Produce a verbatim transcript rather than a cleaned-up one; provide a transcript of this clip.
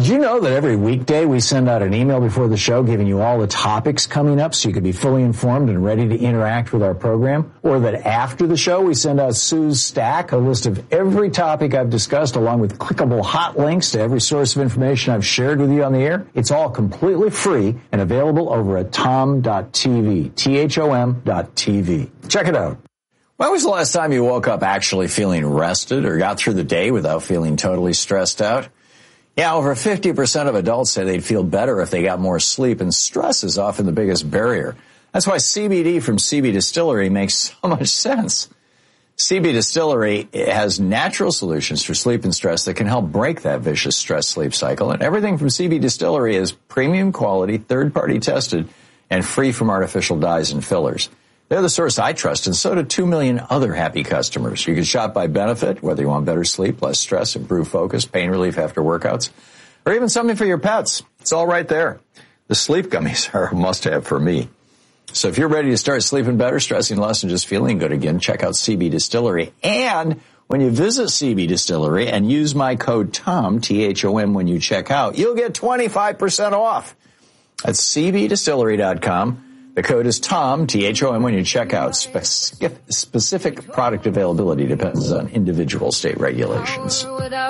Did you know that every weekday we send out an email before the show giving you all the topics coming up so you can be fully informed and ready to interact with our program? Or that after the show we send out Sue's Stack, a list of every topic I've discussed along with clickable hot links to every source of information I've shared with you on the air? It's all completely free and available over at tom dot t v, T H O M dot T V. Check it out. When was the last time you woke up actually feeling rested or got through the day without feeling totally stressed out? Yeah, over fifty percent of adults say they'd feel better if they got more sleep, and stress is often the biggest barrier. That's why C B D from C B Distillery makes so much sense. C B Distillery has natural solutions for sleep and stress that can help break that vicious stress sleep cycle, and everything from C B Distillery is premium quality, third-party tested, and free from artificial dyes and fillers. They're the source I trust, and so do two million other happy customers. You can shop by benefit, whether you want better sleep, less stress, improved focus, pain relief after workouts, or even something for your pets. It's all right there. The sleep gummies are a must-have for me. So if you're ready to start sleeping better, stressing less, and just feeling good again, check out C B Distillery. And when you visit C B Distillery and use my code TOM, T H O M, when you check out, you'll get twenty-five percent off. That's C B Distillery dot com. The code is TOM, T H O M, when you check out. Specific, specific product availability depends on individual state regulations.